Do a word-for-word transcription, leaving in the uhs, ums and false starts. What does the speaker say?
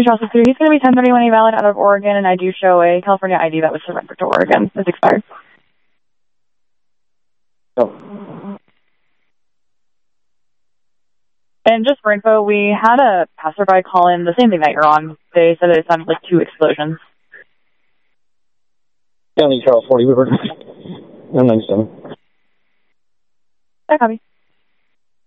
Charles Clear. He's going to be ten thirty-one A valid out of Oregon, and I do show a California I D that was surrendered to Oregon. It's expired. Oh. And just for info, we had a passerby call in the same thing that you're on. They said it sounded like two explosions. County Charles forty, Weaver. nine ninety-seven. I copy.